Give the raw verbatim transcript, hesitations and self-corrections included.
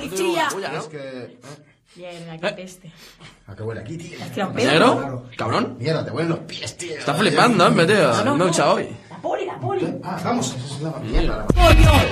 ¡Ay, chilla! Es que... ¿eh? Mierda, qué peste. ¿A qué huele aquí, tío? ¿Has tirado un pedo? ¿Negro? ¿Cabrón? Mierda, te huelen los pies, tío. Está flipando, hombre, tío. No, no, No he no. echado hoy. La poli, la poli. Ah, vamos, esa es la mierda. ¡Pollo!